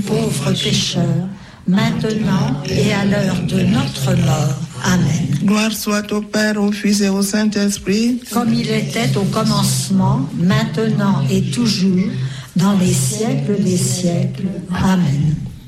pauvres pécheurs, maintenant et à l'heure de notre mort. Amen. Gloire soit au Père, au Fils et au Saint-Esprit, comme il était au commencement, maintenant et toujours, dans les siècles des siècles. Amen.